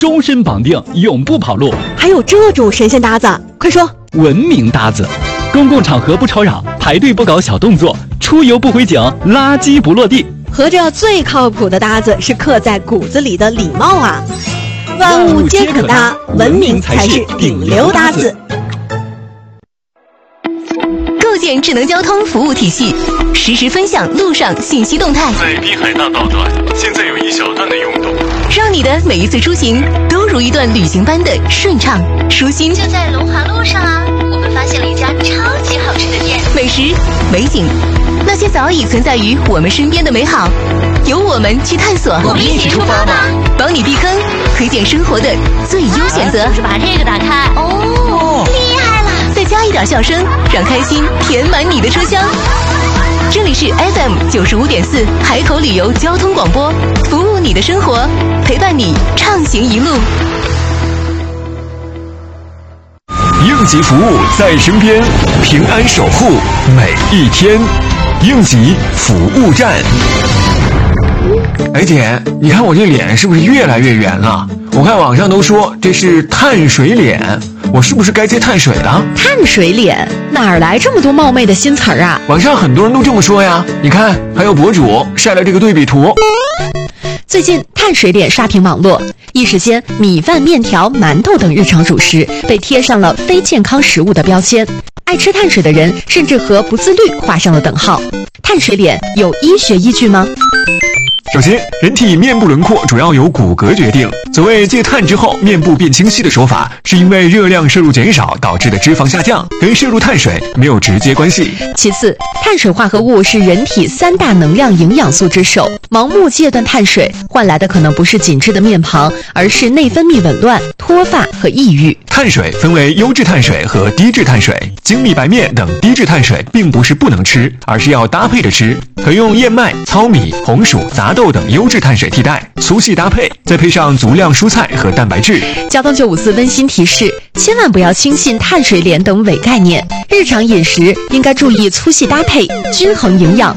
终身绑定，永不跑路。 还有这种神仙搭子，快说！ 文明搭子，公共场合不吵扰，排队不搞小动作，出游不回警，垃圾不落地。 合着最靠谱的搭子是刻在骨子里的礼貌啊！万物皆可搭，文明才是顶流搭子。 构建智能交通服务体系，实时分享路上信息动态。 在滨海大道段，现在有一小段的拥堵， 让你的每一次出行都如一段旅行般的顺畅舒心。 就在龙华路上啊，我们发现了一家超级好吃的店， 美食、美景，那些早已存在于我们身边的美好，由我们去探索。 我们一起出发吧！ 帮你避坑，推荐生活的最优选择。 就是把这个打开。哦，厉害了！ 再加一点笑声，让开心填满你的车厢。这里是 FM95.4 海口旅游交通广播，服务你的生活，陪伴你畅行一路。 应急服务在身边，平安守护每一天。应急服务站。哎姐，你看我这脸是不是越来越圆了？我看网上都说这是碳水脸，我是不是该接碳水了？ 碳水脸哪儿来这么多冒昧的新词儿啊？ 网上很多人都这么说呀。你看，还有博主晒了这个对比图。 最近碳水脸刷屏网络，一时间米饭、面条、馒头等日常主食被贴上了非健康食物的标签，爱吃碳水的人甚至和不自律画上了等号。碳水脸有医学依据吗？ 首先，人体面部轮廓主要由骨骼决定。所谓戒碳之后面部变清晰的说法，是因为热量摄入减少导致的脂肪下降，跟摄入碳水没有直接关系。 其次，碳水化合物是人体3大能量营养素之首，盲目戒断碳水换来的可能不是紧致的面庞，而是内分泌紊乱、脱发和抑郁。 碳水分为优质碳水和低质碳水，精米白面等低质碳水并不是不能吃，而是要搭配着吃，可用燕麦、糙米、红薯、杂豆等优质碳水替代，粗细搭配，再配上足量蔬菜和蛋白质。 交通954温馨提示：千万不要轻信碳水脸等伪概念，日常饮食应该注意粗细搭配，均衡营养。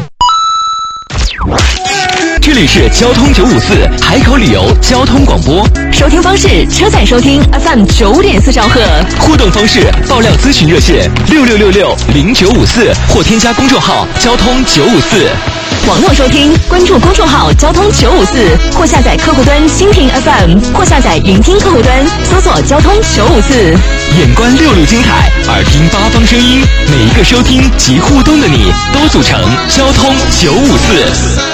这里是交通954海口旅游交通广播， 收听方式：车载收听 FM9.4兆赫。 互动方式：爆料咨询热线66660954或添加公众号交通954。 网络收听，关注公众号交通954，或下载客户端蜻蜓 FM， 或下载云听客户端，搜索交通954。 眼观6路精彩，耳听8方声音，每一个收听及互动的你，都组成交通954。